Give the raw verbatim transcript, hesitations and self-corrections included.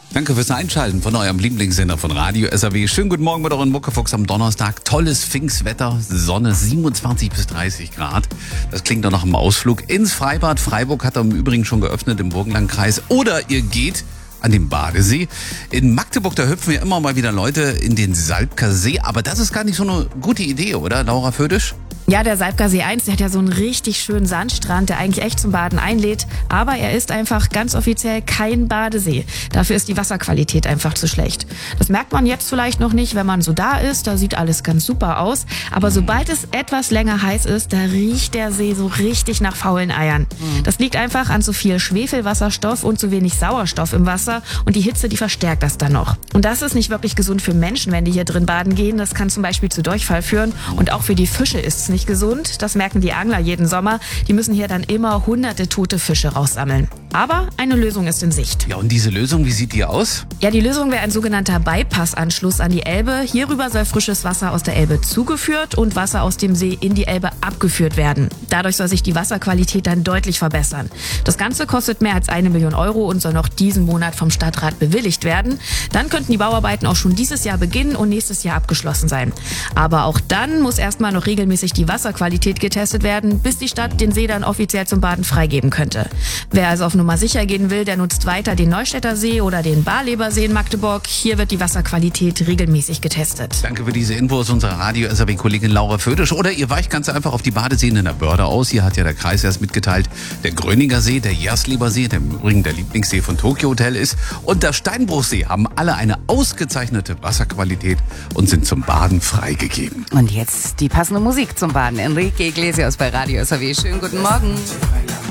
Danke fürs Einschalten von eurem Lieblingssender von Radio S R W. Schönen guten Morgen mit euren Muckefuchs am Donnerstag. Tolles Pfingstwetter, Sonne, siebenundzwanzig bis dreißig Grad. Das klingt doch nach einem Ausflug ins Freibad. Freiburg hat im Übrigen schon geöffnet im Burgenlandkreis. Oder ihr geht an den Badesee. In Magdeburg, da hüpfen ja immer mal wieder Leute in den Salbker See. Aber das ist gar nicht so eine gute Idee, oder, Laura Födisch? Ja, der Salbker See eins, der hat ja so einen richtig schönen Sandstrand, der eigentlich echt zum Baden einlädt. Aber er ist einfach ganz offiziell kein Badesee. Dafür ist die Wasserqualität einfach zu schlecht. Das merkt man jetzt vielleicht noch nicht, wenn man so da ist. Da sieht alles ganz super aus. Aber sobald es etwas länger heiß ist, da riecht der See so richtig nach faulen Eiern. Das liegt einfach an zu viel Schwefelwasserstoff und zu wenig Sauerstoff im Wasser. Und die Hitze, die verstärkt das dann noch. Und das ist nicht wirklich gesund für Menschen, wenn die hier drin baden gehen. Das kann zum Beispiel zu Durchfall führen. Und auch für die Fische ist es nicht gesund. Das merken die Angler jeden Sommer. Die müssen hier dann immer hunderte tote Fische raussammeln. Aber eine Lösung ist in Sicht. Ja, und diese Lösung, wie sieht die aus? Ja, die Lösung wäre ein sogenannter Bypassanschluss an die Elbe. Hierüber soll frisches Wasser aus der Elbe zugeführt und Wasser aus dem See in die Elbe abgeführt werden. Dadurch soll sich die Wasserqualität dann deutlich verbessern. Das Ganze kostet mehr als eine Million Euro und soll noch diesen Monat vom Stadtrat bewilligt werden. Dann könnten die Bauarbeiten auch schon dieses Jahr beginnen und nächstes Jahr abgeschlossen sein. Aber auch dann muss erstmal noch regelmäßig die Wasserqualität getestet werden, bis die Stadt den See dann offiziell zum Baden freigeben könnte. Wer also auf Nummer sicher gehen will, der nutzt weiter den Neustädter See oder den Barlebersee in Magdeburg. Hier wird die Wasserqualität regelmäßig getestet. Danke für diese Infos, unsere Radio S R W-Kollegin Laura Födisch. Oder ihr weicht ganz einfach auf die Badeseen in der Börde aus. Hier hat ja der Kreis erst mitgeteilt, der Gröninger See, der Jersleber See, der im Übrigen der Lieblingssee von Tokyo Hotel ist, und der Steinbruchsee haben alle eine ausgezeichnete Wasserqualität und sind zum Baden freigegeben. Und jetzt die passende Musik zum Baden. Enrique Iglesias bei Radio S R W. Schönen guten Morgen.